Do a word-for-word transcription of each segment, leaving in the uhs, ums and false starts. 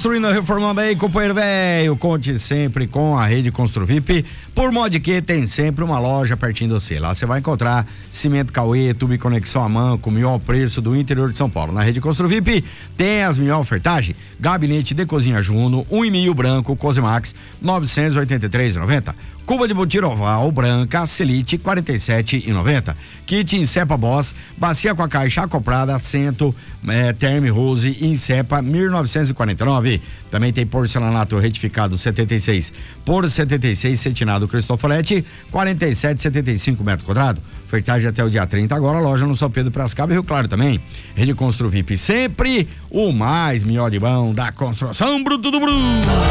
Construindo, reformando aí, companheiro velho. Conte sempre com a Rede Construvip. Por modo que tem sempre uma loja pertinho de você. Lá você vai encontrar cimento Cauê, tubo e conexão à mão, com o melhor preço do interior de São Paulo. Na Rede Construvip tem as melhores ofertagens. Gabinete de cozinha Juno, um e meio branco, Cosimax, novecentos e oitenta e três reais e noventa centavos. Cuba de Butiroval branca, Selite, quarenta e sete reais e noventa centavos. Kit Insepa Boss, bacia com a caixa acoplada, assento, é, Terme Rose, Insepa, mil novecentos e quarenta e nove reais. Também tem porcelanato retificado setenta e seis por setenta e seis, cetinado Cristofoletti, quarenta e sete reais e setenta e cinco metros quadrados. Ofertagem até o dia trinta agora, loja no São Pedro, Piracicaba e Rio Claro também. Rede Construvip, sempre o mais melhor de bom da construção, Bruto do Bruto.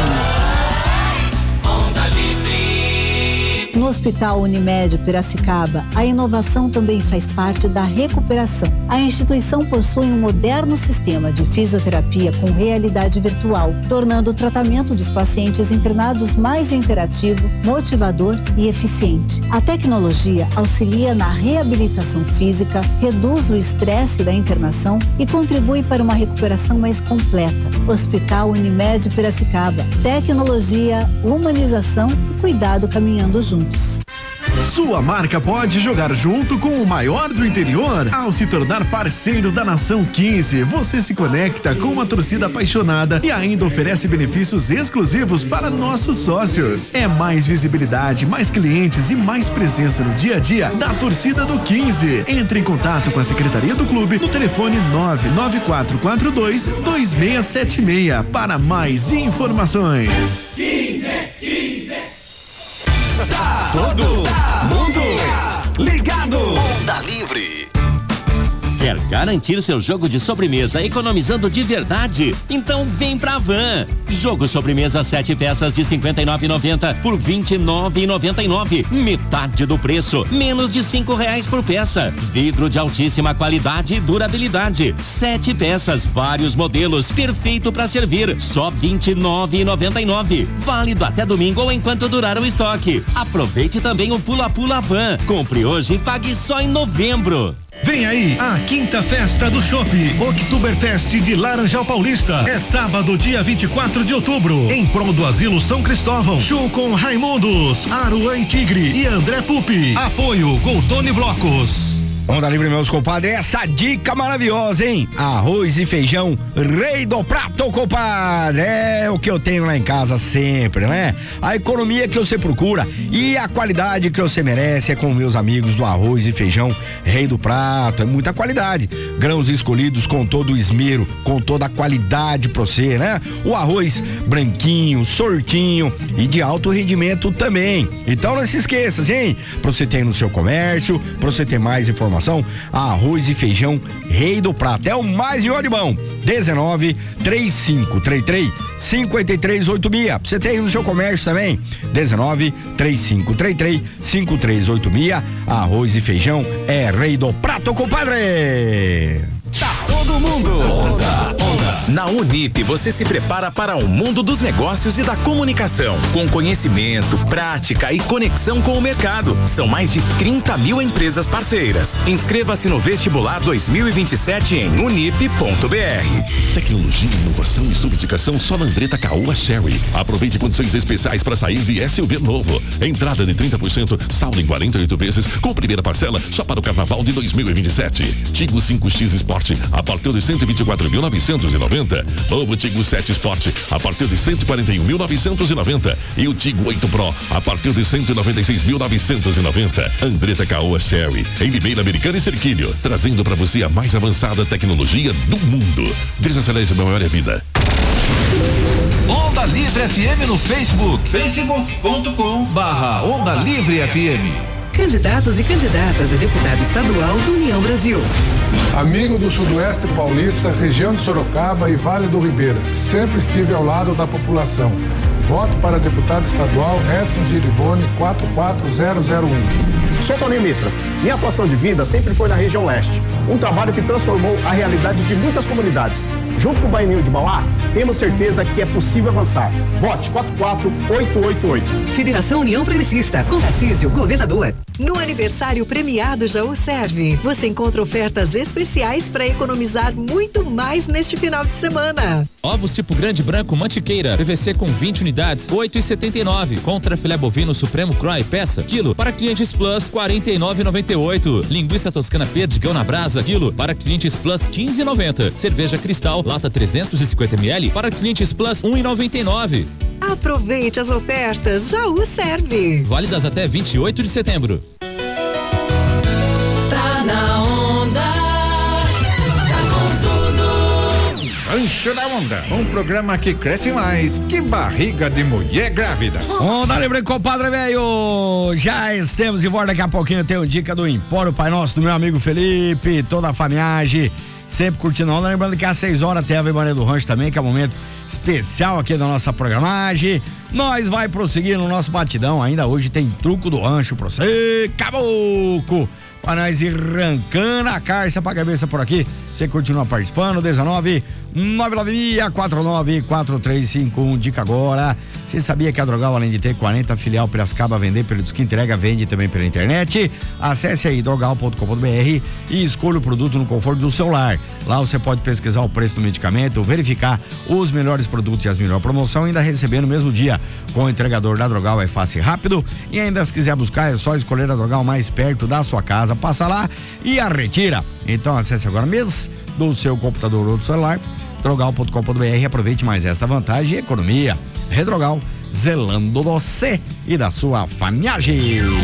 No Hospital Unimed Piracicaba, a inovação também faz parte da recuperação. A instituição possui um moderno sistema de fisioterapia com realidade virtual, tornando o tratamento dos pacientes internados mais interativo, motivador e eficiente. A tecnologia auxilia na reabilitação física, reduz o estresse da internação e contribui para uma recuperação mais completa. Hospital Unimed Piracicaba. Tecnologia, humanização e cuidado caminhando juntos. Sua marca pode jogar junto com o maior do interior. Ao se tornar parceiro da Nação quinze, você se conecta com uma torcida apaixonada e ainda oferece benefícios exclusivos para nossos sócios. É mais visibilidade, mais clientes e mais presença no dia a dia da torcida do quinze. Entre em contato com a Secretaria do Clube no telefone nove nove quatro quatro dois, dois seis sete seis para mais informações. quinze, quinze. Tá todo mundo ligado. Onda Livre. Quer garantir seu jogo de sobremesa economizando de verdade? Então vem pra Van. Jogo sobremesa sete peças de cinquenta e nove reais e noventa centavos por vinte e nove reais e noventa e nove centavos. Metade do preço, menos de cinco reais por peça. Vidro de altíssima qualidade e durabilidade. Sete peças, vários modelos, perfeito para servir. Só vinte e nove reais e noventa e nove centavos. Válido até domingo ou enquanto durar o estoque. Aproveite também o Pula Pula Van. Compre hoje e pague só em novembro. Vem aí a quinta festa do Chopp, Oktoberfest de Laranjal Paulista. É sábado, dia vinte e quatro de outubro, em prol do Asilo São Cristóvão. Show com Raimundos, Aruan e Tigre e André Pupi. Apoio Goldoni Blocos. Onda Livre, meus compadres, essa dica maravilhosa, hein? Arroz e feijão, rei do prato, compadre. É o que eu tenho lá em casa sempre, né? A economia que você procura e a qualidade que você merece é com meus amigos do Arroz e Feijão, rei do prato. É muita qualidade. Grãos escolhidos com todo o esmero, com toda a qualidade pra você, né? O arroz branquinho, sortinho e de alto rendimento também. Então não se esqueça, hein? Pra você ter no seu comércio, pra você ter mais informações. Arroz e Feijão, rei do prato, é o mais melhor de bom. dezenove, trinta e cinco, trinta e três, cinquenta e três, oito seis. Você tem no seu comércio também. dezenove, trinta e cinco, trinta e três, cinquenta e três, oito seis. Arroz e Feijão é rei do prato, compadre. Tá todo mundo. Onda, onda. Na Unip, você se prepara para o mundo dos negócios e da comunicação, com conhecimento, prática e conexão com o mercado. São mais de trinta mil empresas parceiras. Inscreva-se no vestibular dois mil e vinte e sete em unip ponto br. Tecnologia, inovação e sofisticação só na Andretta Caoa Sherry. Aproveite condições especiais para sair de S U V novo. Entrada de trinta por cento, saldo em quarenta e oito vezes, com primeira parcela só para o carnaval de dois mil e vinte e sete. Tigo cinco X Sport a partir de cento e vinte e quatro mil novecentos e noventa. Novo Tigo sete Sport a partir de cento e quarenta e um mil novecentos e noventa. E o Tigo oito Pro a partir de cento e noventa e seis mil novecentos e noventa. Andretta Caoa Sherry, em Limeira, Americana e Cerquilho, trazendo para você a mais avançada tecnologia do mundo. Desacelere sua memória vida. Onda Livre F M no Facebook, facebook ponto com barra Onda Livre F M. Candidatos e candidatas a deputado estadual do União Brasil. Amigo do Sudoeste Paulista, região de Sorocaba e Vale do Ribeira, sempre estive ao lado da população. Voto para deputado estadual Edson Giriboni quatro quatro zero zero um. Sou Toninho Mitras. Minha atuação de vida sempre foi na região leste. Um trabalho que transformou a realidade de muitas comunidades. Junto com o Bainil de Mauá, temos certeza que é possível avançar. Vote quatro quatro oito oito oito. Federação União Progressista, com Tarcísio, governador. No aniversário premiado Jaú Serve, você encontra ofertas especiais para economizar muito mais neste final de semana. Ovos tipo grande branco Mantiqueira, P V C com vinte unidades, oito e setenta e nove. Contra filé bovino Supremo Croy peça, quilo para clientes Plus, quarenta e nove e noventa e oito. Linguiça toscana Perdigão na brasa, quilo para clientes Plus, quinze e noventa. Cerveja Cristal, lata trezentos e cinquenta mililitros para clientes Plus, um e noventa e nove. Aproveite as ofertas, Jaú Serve. Válidas até vinte e oito de setembro. Tá na onda, tá com tudo. Rancho da Onda, um programa que cresce mais que barriga de mulher grávida. Onda Livre, compadre velho, já estamos de volta. Daqui a pouquinho tem o dica do Empório Pai Nosso, do meu amigo Felipe, toda a família, sempre curtindo a onda. Lembrando que às seis horas tem a Vebaneira do Rancho também, que é um momento especial aqui da nossa programagem. Nós vai prosseguir no nosso batidão. Ainda hoje tem truco do rancho pra você, caboclo, para nós ir arrancando a carça pra cabeça por aqui. Você continua participando, dezenove nove nove seis quatro nove quatro três cinco um. Dica agora. Você sabia que a Drogal, além de ter quarenta filial Piracicaba, vender pelo Disque Entrega, vende também pela internet? Acesse aí drogal ponto com ponto br e escolha o produto no conforto do celular. Lá você pode pesquisar o preço do medicamento, verificar os melhores produtos e as melhores promoções, ainda receber no mesmo dia. Com o entregador da Drogal é fácil e rápido, e ainda se quiser buscar é só escolher a Drogal mais perto da sua casa, passa lá e a retira. Então acesse agora mesmo do seu computador ou do celular, drogal ponto com ponto br, e aproveite mais esta vantagem e economia. Redrogal, zelando você e da sua família.